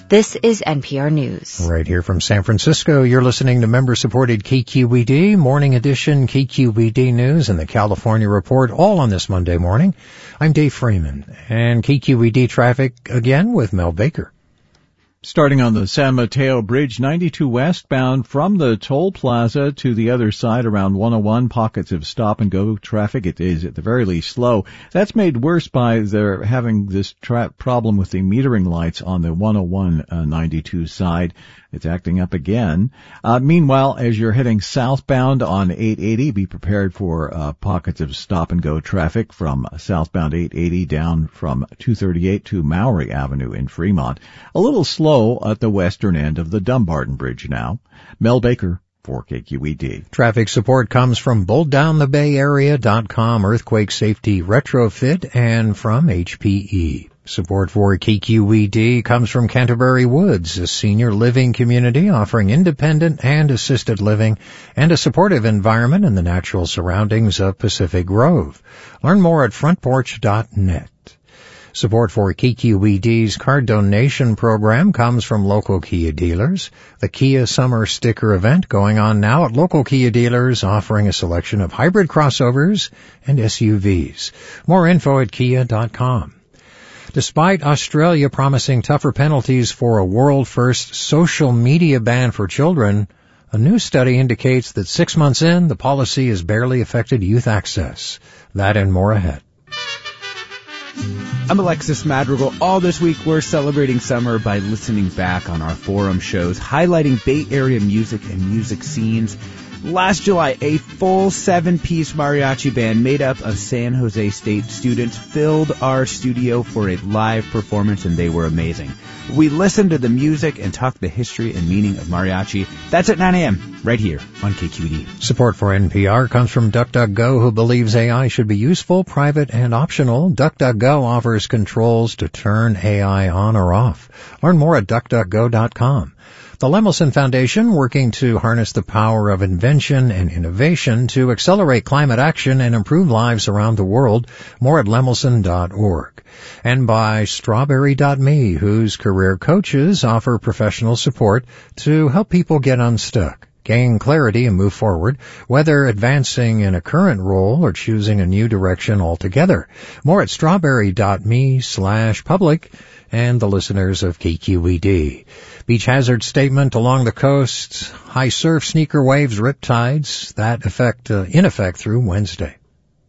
This is NPR News. Right here from San Francisco, you're listening to member-supported KQED, Morning Edition, KQED News, and the California Report, all on this Monday morning. I'm Dave Freeman, and KQED traffic again with Mel Baker. Starting on the San Mateo Bridge, 92 westbound from the toll plaza to the other side around 101, pockets of stop-and-go traffic. It is at the very least slow. That's made worse by their having this problem with the metering lights on the 101-92 side. It's acting up again. Meanwhile, as you're heading southbound on 880, be prepared for pockets of stop-and-go traffic from southbound 880 down from 238 to Maury Avenue in Fremont. A little slow at the western end of the Dumbarton Bridge now. Mel Baker for KQED. Traffic support comes from BultDownTheBayArea.com, Earthquake Safety Retrofit, and from HPE. Support for KQED comes from Canterbury Woods, a senior living community offering independent and assisted living and a supportive environment in the natural surroundings of Pacific Grove. Learn more at frontporch.net. Support for KQED's card donation program comes from local Kia dealers. The Kia Summer Sticker event going on now at local Kia dealers, offering a selection of hybrid crossovers and SUVs. More info at kia.com. Despite Australia promising tougher penalties for a world-first social media ban for children, a new study indicates that 6 months in, the policy has barely affected youth access. That and more ahead. I'm Alexis Madrigal. All this week, we're celebrating summer by listening back on our forum shows, highlighting Bay Area music and music scenes. Last July, a full 7-piece mariachi band made up of San Jose State students filled our studio for a live performance, and they were amazing. We listened to the music and talked the history and meaning of mariachi. That's at 9 a.m. right here on KQED. Support for NPR comes from DuckDuckGo, who believes AI should be useful, private, and optional. DuckDuckGo offers controls to turn AI on or off. Learn more at DuckDuckGo.com. The Lemelson Foundation, working to harness the power of invention and innovation to accelerate climate action and improve lives around the world. More at lemelson.org. And by Strawberry.me, whose career coaches offer professional support to help people get unstuck, gain clarity and move forward, whether advancing in a current role or choosing a new direction altogether. More at strawberry.me/public. And the listeners of KQED. Beach hazard statement along the coast. High surf, sneaker waves, riptides. That in effect through Wednesday.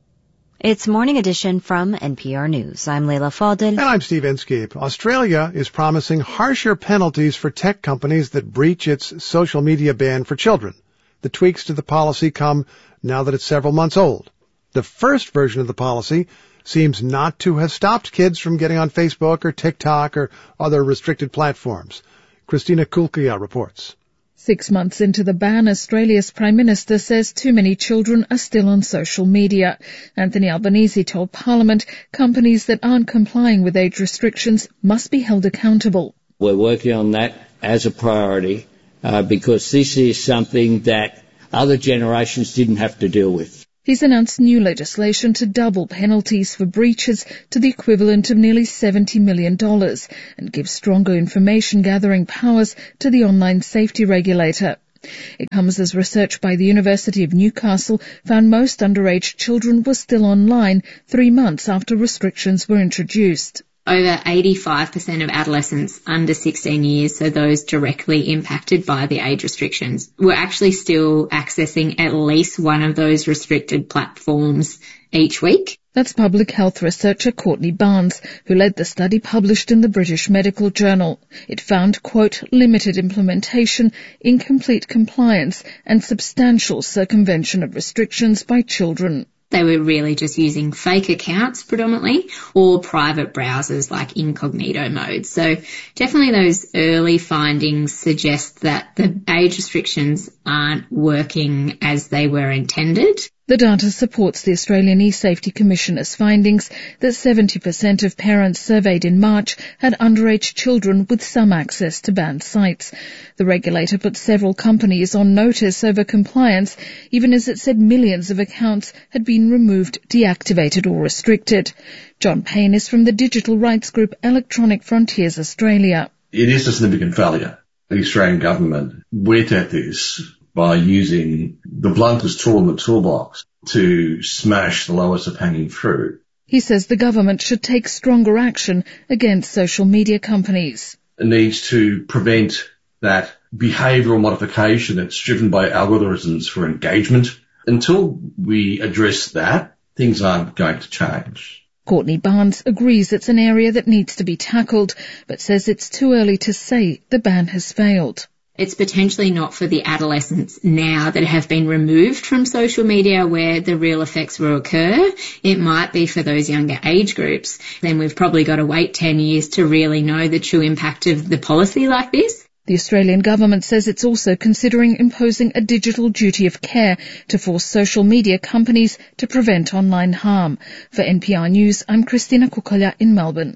It's Morning Edition from NPR News. I'm Leila Fadel. And I'm Steve Inskeep. Australia is promising harsher penalties for tech companies that breach its social media ban for children. The tweaks to the policy come now that it's several months old. The first version of the policy seems not to have stopped kids from getting on Facebook or TikTok or other restricted platforms. Christina Kulkia reports. 6 months into the ban, Australia's Prime Minister says too many children are still on social media. Anthony Albanese told Parliament companies that aren't complying with age restrictions must be held accountable. We're working on that as a priority because this is something that other generations didn't have to deal with. He's announced new legislation to double penalties for breaches to the equivalent of nearly $70 million and give stronger information gathering powers to the online safety regulator. It comes as research by the University of Newcastle found most underage children were still online 3 months after restrictions were introduced. Over 85% of adolescents under 16 years, so those directly impacted by the age restrictions, were actually still accessing at least one of those restricted platforms each week. That's public health researcher Courtney Barnes, who led the study published in the British Medical Journal. It found, quote, limited implementation, incomplete compliance, and substantial circumvention of restrictions by children. They were really just using fake accounts predominantly or private browsers like incognito mode. So definitely those early findings suggest that the age restrictions aren't working as they were intended. The data supports the Australian eSafety Commissioner's findings that 70% of parents surveyed in March had underage children with some access to banned sites. The regulator put several companies on notice over compliance, even as it said millions of accounts had been removed, deactivated or restricted. John Payne is from the digital rights group Electronic Frontiers Australia. It is a significant failure. The Australian government went at this by using the bluntest tool in the toolbox to smash the lowest of hanging fruit. He says the government should take stronger action against social media companies. It needs to prevent that behavioural modification that's driven by algorithms for engagement. Until we address that, things aren't going to change. Courtney Barnes agrees it's an area that needs to be tackled, but says it's too early to say the ban has failed. It's potentially not for the adolescents now that have been removed from social media where the real effects will occur. It might be for those younger age groups. Then we've probably got to wait 10 years to really know the true impact of the policy like this. The Australian government says it's also considering imposing a digital duty of care to force social media companies to prevent online harm. For NPR News, I'm Christina Kukolia in Melbourne.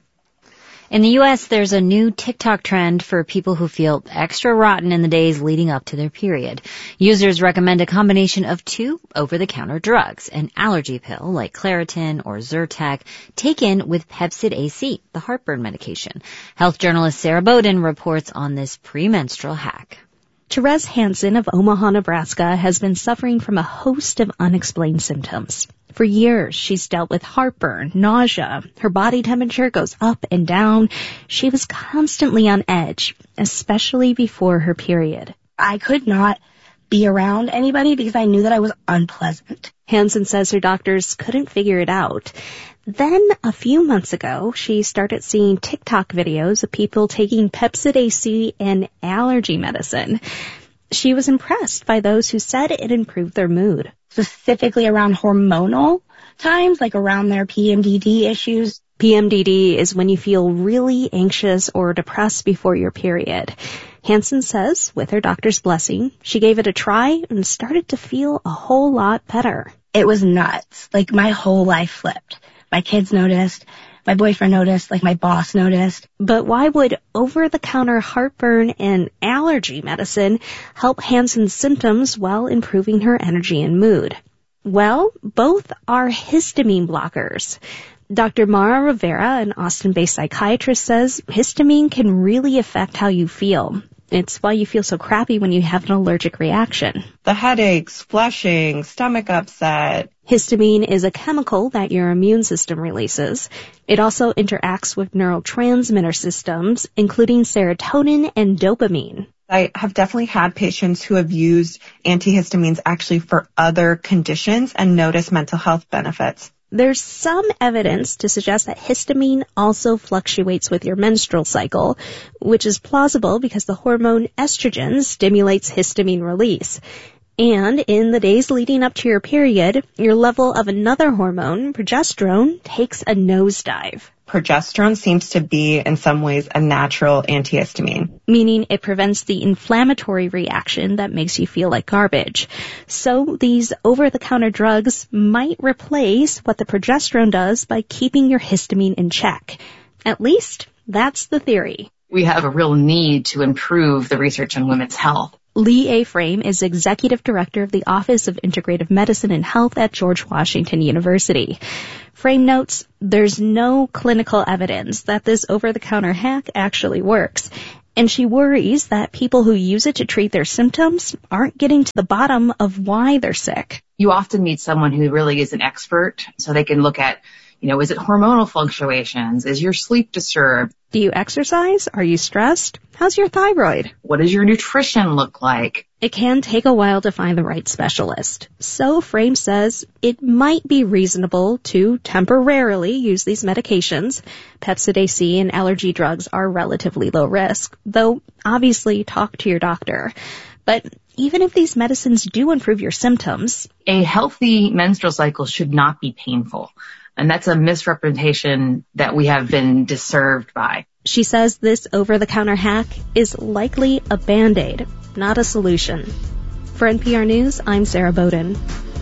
In the U.S., there's a new TikTok trend for people who feel extra rotten in the days leading up to their period. Users recommend a combination of 2 over-the-counter drugs, an allergy pill like Claritin or Zyrtec, taken with Pepcid AC, the heartburn medication. Health journalist Sarah Bowden reports on this premenstrual hack. Therese Hansen of Omaha, Nebraska, has been suffering from a host of unexplained symptoms. For years, she's dealt with heartburn, nausea. Her body temperature goes up and down. She was constantly on edge, especially before her period. I could not be around anybody because I knew that I was unpleasant. Hansen says her doctors couldn't figure it out. Then, a few months ago, she started seeing TikTok videos of people taking Pepcid AC and allergy medicine. She was impressed by those who said it improved their mood. Specifically around hormonal times, like around their PMDD issues. PMDD is when you feel really anxious or depressed before your period. Hansen says, with her doctor's blessing, she gave it a try and started to feel a whole lot better. It was nuts. Like, my whole life flipped. My kids noticed. My boyfriend noticed, like my boss noticed. But why would over-the-counter heartburn and allergy medicine help Hansen's symptoms while improving her energy and mood? Well, both are histamine blockers. Dr. Mara Rivera, an Austin-based psychiatrist, says histamine can really affect how you feel. It's why you feel so crappy when you have an allergic reaction. The headaches, flushing, stomach upset. Histamine is a chemical that your immune system releases. It also interacts with neurotransmitter systems, including serotonin and dopamine. I have definitely had patients who have used antihistamines actually for other conditions and noticed mental health benefits. There's some evidence to suggest that histamine also fluctuates with your menstrual cycle, which is plausible because the hormone estrogen stimulates histamine release. And in the days leading up to your period, your level of another hormone, progesterone, takes a nosedive. Progesterone seems to be, in some ways, a natural antihistamine. Meaning it prevents the inflammatory reaction that makes you feel like garbage. So these over-the-counter drugs might replace what the progesterone does by keeping your histamine in check. At least, that's the theory. We have a real need to improve the research on women's health. Lee A. Frame is Executive Director of the Office of Integrative Medicine and Health at George Washington University. Frame notes, there's no clinical evidence that this over-the-counter hack actually works, and she worries that people who use it to treat their symptoms aren't getting to the bottom of why they're sick. You often need someone who really is an expert, so they can look at, is it hormonal fluctuations? Is your sleep disturbed? Do you exercise? Are you stressed? How's your thyroid? What does your nutrition look like? It can take a while to find the right specialist. So Frame says it might be reasonable to temporarily use these medications. Pepcid AC and allergy drugs are relatively low risk, though obviously talk to your doctor. But even if these medicines do improve your symptoms, a healthy menstrual cycle should not be painful. And that's a misrepresentation that we have been disserved by. She says this over-the-counter hack is likely a Band-Aid, not a solution. For NPR News, I'm Sarah Bowden.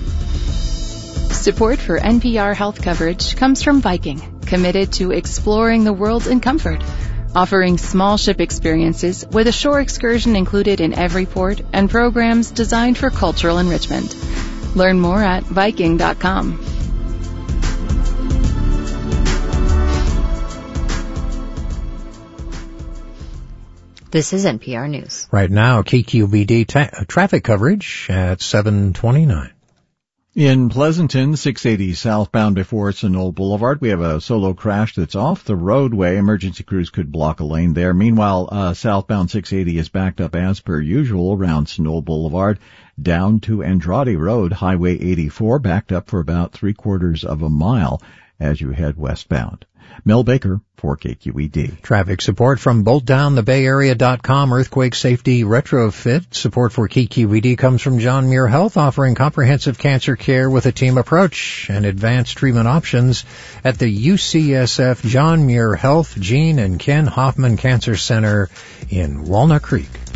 Support for NPR health coverage comes from Viking, committed to exploring the world in comfort, offering small ship experiences with a shore excursion included in every port and programs designed for cultural enrichment. Learn more at Viking.com. This is NPR News. Right now, KQBD traffic coverage at 7:29. In Pleasanton, 680 southbound before Sunol Boulevard, we have a solo crash that's off the roadway. Emergency crews could block a lane there. Meanwhile, southbound 680 is backed up as per usual around Sunol Boulevard down to Andrade Road, Highway 84, backed up for about 3/4 of a mile as you head westbound. Mel Baker for KQED. Traffic support from BoltDownTheBayArea.com Earthquake Safety Retrofit. Support for KQED comes from John Muir Health, offering comprehensive cancer care with a team approach and advanced treatment options at the UCSF John Muir Health Gene and Ken Hoffman Cancer Center in Walnut Creek.